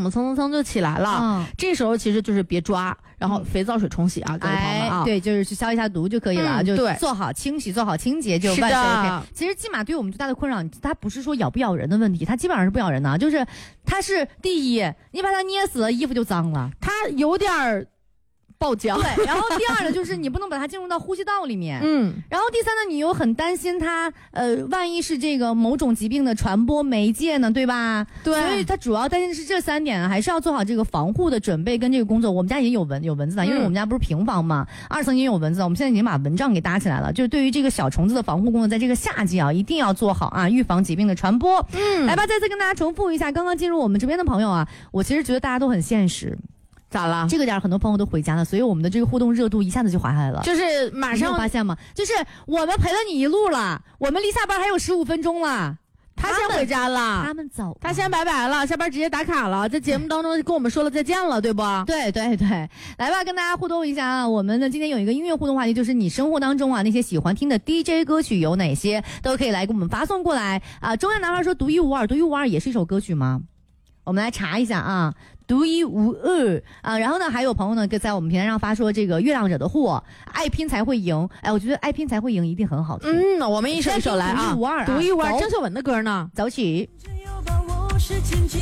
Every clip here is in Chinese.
么蹭蹭蹭就起来了。这时候其实就是别抓，然后肥皂水冲洗啊，各位朋友们啊， 对，就是去消一下毒就可以了，就对， 做好清洗，做好清洁就万事 OK。其实金马对我们最大的困扰，它不是说咬不咬人的问题，它基本上是不咬人的，就是它是第一，你把它捏死了，衣服就脏了， 它有点爆浆。 对，然后第二呢，就是你不能把它进入到呼吸道里面。然后第三呢，你又很担心它，万一是这个某种疾病的传播媒介呢，对吧？ 对。 所以它主要担心的是这3点，还是要做好这个防护的准备跟这个工作。我们家也有蚊子的，因为我们家不是平房嘛，2层也有蚊子，我们现在已经把蚊帐给搭起来了。就是对于这个小虫子的防护工作，在这个夏季啊，一定要做好啊，预防疾病的传播。来吧，再次跟大家重复一下，刚刚进入我们这边的朋友啊，我其实觉得大家都很现实。 咋了？ 这个点很多朋友都回家了，所以我们的这个互动热度一下子就滑下来了。 就是马上发现吗？就是我们陪了你一路了，我们离下班还有15分钟了。 他先回家了， 他们走， 他先拜拜了，下班直接打卡了，在节目当中跟我们说了再见了，对不？ 对对对，来吧，跟大家互动一下啊！我们呢今天有一个音乐互动话题，就是你生活当中啊那些喜欢听的 DJ 歌曲有哪些，都可以来给我们发送过来啊！中央男孩说独一无二，独一无二也是一首歌曲吗？我们来查一下啊。独一无二啊，然后呢，还有朋友呢在我们平台上发说这个月亮惹的祸，爱拼才会赢。哎，我觉得爱拼才会赢一定很好听。 我们一首一首来啊， 独一无二， 独一无二，郑秀文的歌呢， 走起。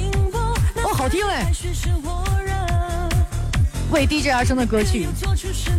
哦，好听哎，为 DJ 而生的歌曲。